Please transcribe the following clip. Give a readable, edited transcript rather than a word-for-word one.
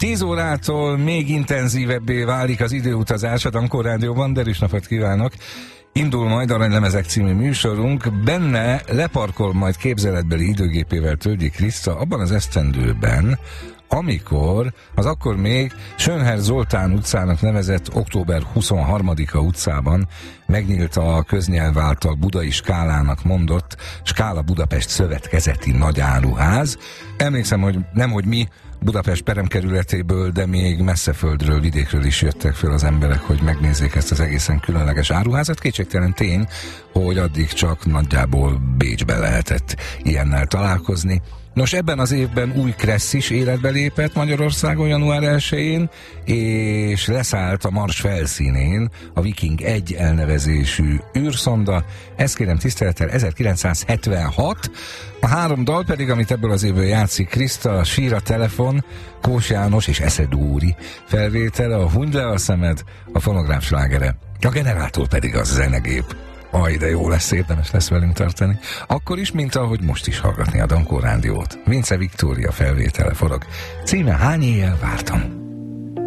10 órától még intenzívebbé válik az időutazás a Dankor Rádióban, derűs napot kívánok! Indul majd Aranylemezek című műsorunk, benne leparkol majd képzeletbeli időgépével Tölgyi Kriszta abban az esztendőben, amikor az akkor még Schönherr Zoltán utcának nevezett október 23-a utcában megnyílt a köznyelv által Budai Skálának mondott Skála Budapest szövetkezeti nagyáruház. Emlékszem, hogy nemhogy mi Budapest peremkerületéből, de még messzeföldről, vidékről is jöttek föl az emberek, hogy megnézzék ezt az egészen különleges áruházat. Kétségtelen tény, hogy addig csak nagyjából Bécsbe lehetett ilyennel találkozni. Nos, ebben az évben új Kressz is életbe lépett Magyarországon január 1-én, és leszállt a Mars felszínén a Viking 1 elnevezésű űrszonda. Ezt kérem tisztelettel 1976. A 3 dal pedig, amit ebből az évből játszik Kriszta, Sír a telefon, Kós János és Eszed Úri felvétele, a Hunyd le a szemed, a fonográf slágere, a generátor pedig az zenegép. Aj, de jó lesz, érdemes lesz velünk tartani. Akkor is, mint ahogy most is hallgatni a Dankor Rádiót. Vince Viktória felvétele forog. Címe Hány éjjel vártam.